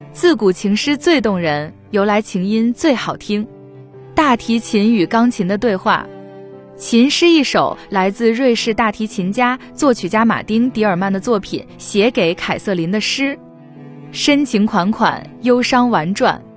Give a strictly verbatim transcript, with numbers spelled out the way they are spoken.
自古情诗最动人，由来情音最好听。大提琴与钢琴的对话。琴诗一首来自瑞士大提琴家、作曲家马丁·迪尔曼的作品《写给凯瑟琳的诗》。深情款款，忧伤婉转，